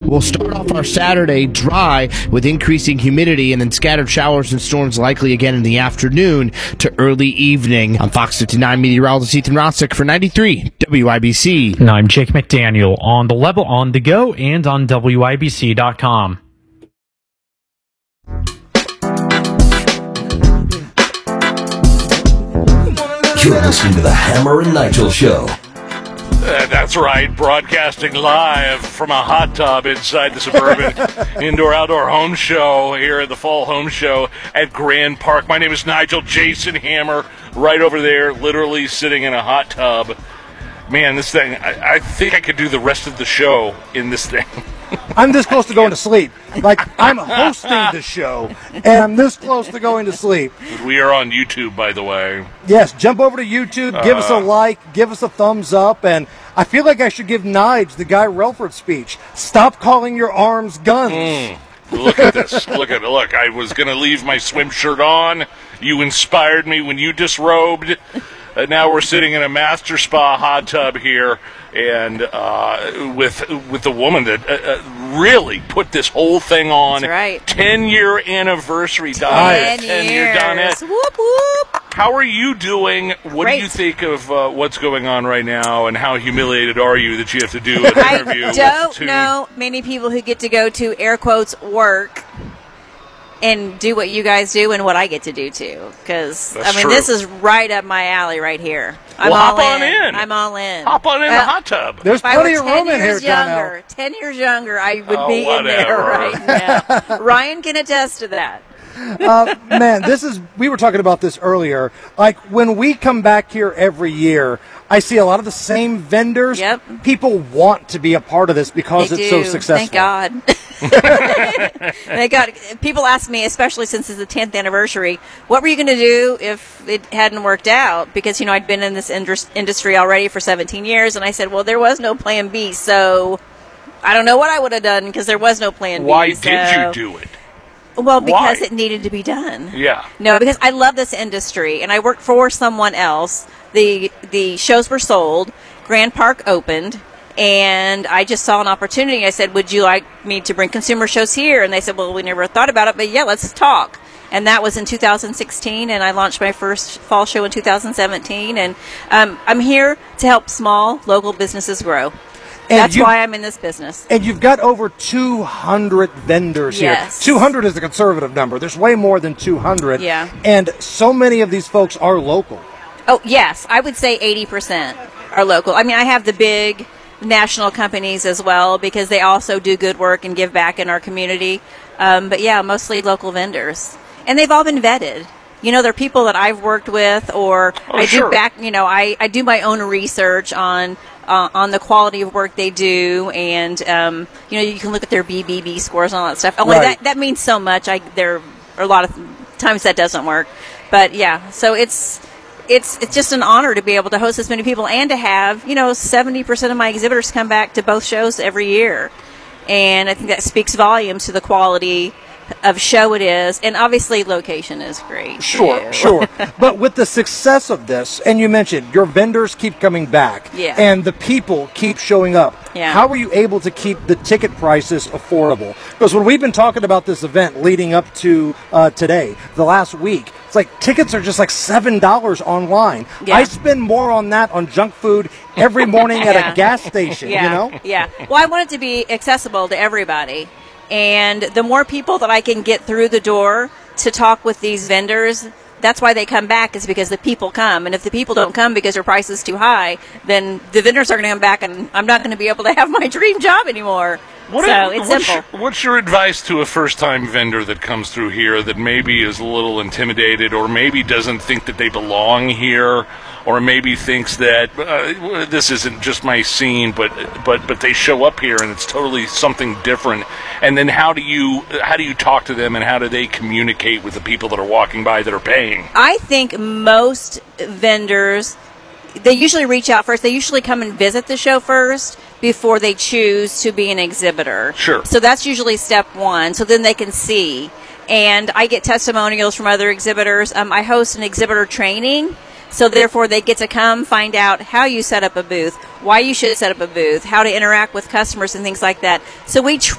We'll start off our Saturday dry with increasing humidity and then scattered showers and storms likely again in the afternoon to early evening. On Fox 59 meteorologist Ethan Rosick for 93 WIBC. And I'm Jake McDaniel on the level on the go and on WIBC.com. You're listening to the Hammer and Nigel Show. That's right, broadcasting live from a hot tub inside the Suburban Indoor-Outdoor Home Show here at the Fall Home Show at Grand Park. My name is Nigel Jason Hammer, right over there, literally sitting in a hot tub. Man, this thing, I think I could do the rest of the show in this thing. I'm this close to going to sleep. Like, I'm hosting the show, and I'm this close to going to sleep. We are on YouTube, by the way. Yes, jump over to YouTube, give us a like, give us a thumbs up, and I feel like I should give Nige the Guy Relford speech. Stop calling your arms guns. Look at this. Look, I was going to leave my swim shirt on. You inspired me when you disrobed. Now we're sitting in a Master Spa hot tub here, and with the woman that really put this whole thing on. That's right. 10-year anniversary, Donna. 10-year Donna. Whoop, whoop. How are you doing? What Great. do you think of what's going on right now, and how humiliated are you that you have to do an interview? I don't know many people who get to go to, air quotes, work and do what you guys do and what I get to do too. Because, true. This is right up my alley right here. Well, hop on in. I'm all in. Hop on in the hot tub. There's If I were plenty of room in here, 10 years younger, I would be in there whatever. right now. Ryan can attest to that. Man, we were talking about this earlier. Like, when we come back here every year, I see a lot of the same vendors. Yep. People want to be a part of this because They it's do. so successful. Thank God. Thank God. People ask me, especially since it's the 10th anniversary, what were you going to do if it hadn't worked out? Because, I'd been in this industry already for 17 years, and I said, well, there was no plan B, so I don't know what I would have done because there was no plan B. Why did you do it? Well, because Why? it needed to be done. Yeah. No, because I love this industry, and I worked for someone else. The shows were sold, Grand Park opened, and I just saw an opportunity. I said, would you like me to bring consumer shows here? And they said, well, we never thought about it, but yeah, let's talk. And that was in 2016, and I launched my first fall show in 2017. And I'm here to help small local businesses grow. That's why I'm in this business. And you've got over 200 vendors Yes. here. 200 is a conservative number. There's way more than 200. Yeah. And so many of these folks are local. Oh, yes. I would say 80% are local. I mean, I have the big national companies as well because they also do good work and give back in our community. But, yeah, mostly local vendors. And they've all been vetted. They're people that I've worked with, or I do my own research on the quality of work they do, and you can look at their BBB scores and all that stuff. Only Right. that means so much. There are a lot of times that doesn't work, but yeah. So it's just an honor to be able to host this many people and to have 70% of my exhibitors come back to both shows every year, and I think that speaks volumes to the quality of show it is, and obviously location is great. Sure. But with the success of this, and you mentioned your vendors keep coming back, Yeah. and the people keep showing up. Yeah. How are you able to keep the ticket prices affordable? Because when we've been talking about this event leading up to today, the last week, it's like tickets are just like $7 online. Yeah. I spend more on that on junk food every morning at a gas station, Yeah. Well, I want it to be accessible to everybody. And the more people that I can get through the door to talk with these vendors, that's why they come back, is because the people come. And if the people don't come because their price is too high, then the vendors are going to come back, and I'm not going to be able to have my dream job anymore. It's simple. What's your advice to a first-time vendor that comes through here that maybe is a little intimidated, or maybe doesn't think that they belong here, or maybe thinks that this isn't just my scene, but they show up here and it's totally something different? And then how do you talk to them, and how do they communicate with the people that are walking by that are paying? I think most vendors, they usually reach out first. They usually come and visit the show first before they choose to be an exhibitor. Sure. So that's usually step one. So then they can see. And I get testimonials from other exhibitors. I host an exhibitor training. So therefore they get to come find out how you set up a booth, why you should set up a booth, how to interact with customers and things like that. So we